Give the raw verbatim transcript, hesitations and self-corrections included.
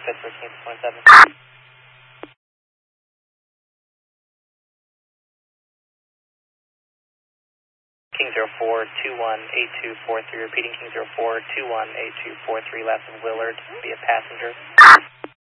Pittsburgh, King point seven. King zero four two one eight two four three, repeating King zero four two one eight two four three, left of Willard, via passenger.